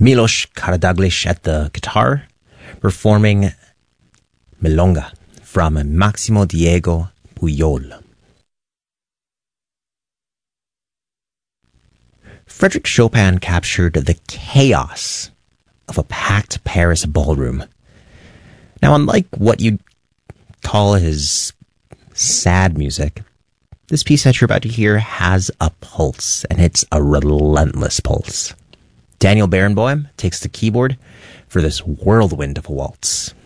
Milos Karadzic at the guitar, performing Milonga from Maximo Diego Puyol. Frédéric Chopin captured the chaos of a packed Paris ballroom. Now, unlike what you'd call his sad music, this piece that you're about to hear has a pulse, and it's a relentless pulse. Daniel Barenboim takes the keyboard for this whirlwind of a waltz.